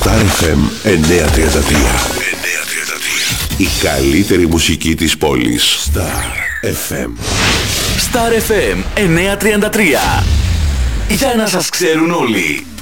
Star FM 933. Η καλύτερη μουσική της πόλης. Star FM. Star FM 933. Για να σας ξέρουν όλοι.